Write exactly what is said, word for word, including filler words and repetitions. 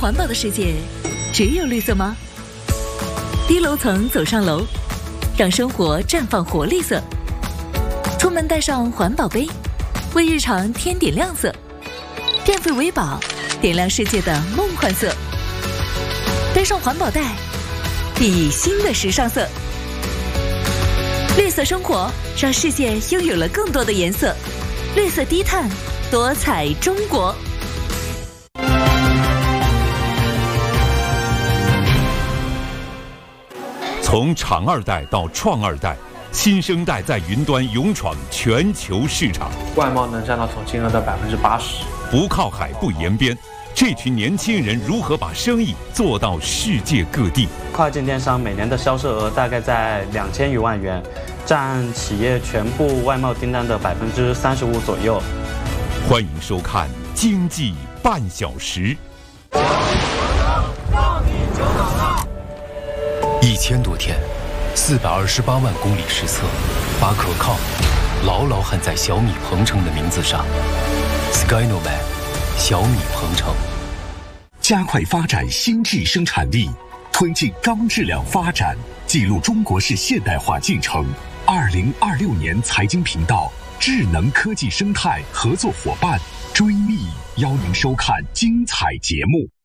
环保的世界，只有绿色吗？低楼层走上楼，让生活绽放活力色。出门带上环保杯，为日常添点亮色。电费为宝，点亮世界的梦幻色。背上环保袋，熠熠新的时尚色。绿色生活，让世界拥有了更多的颜色。绿色低碳，多彩中国。 从厂二代到创二代，新生代在云端勇闯全球市场。 外贸能占到总金额的百分之八十。 不靠海不沿边，这群年轻人如何把生意做到世界各地？ 跨境电商每年的销售额大概在两千余万元，占企业全部外贸订单的百分之三十五左右。 欢迎收看《经济半小时》。 一千多天，四百二十八万公里实测，把可靠牢牢焊在小米鹏程的名字上。Skynovan， 小米鹏程。 加快发展新质生产力，推进高质量发展，记录中国式现代化进程。二零二六年财经频道智能科技生态合作伙伴追觅，邀您收看精彩节目。